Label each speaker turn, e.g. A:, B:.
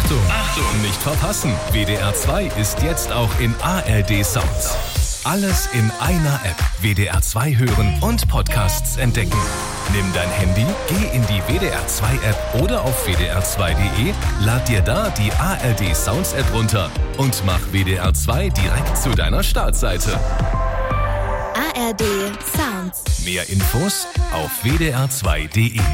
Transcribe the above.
A: Achtung, nicht verpassen. WDR 2 ist jetzt auch in ARD Sounds. Alles in einer App. WDR 2 hören und Podcasts entdecken. Nimm dein Handy, geh in die WDR 2 App oder auf wdr2.de, lad dir da die ARD Sounds App runter und mach WDR 2 direkt zu deiner Startseite.
B: ARD Sounds.
A: Mehr Infos auf wdr2.de.